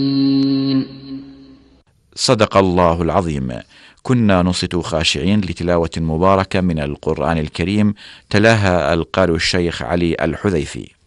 صدق الله العظيم. كنا نصت خاشعين لتلاوة مباركة من القرآن الكريم تلاها القارئ الشيخ علي الحذيفي.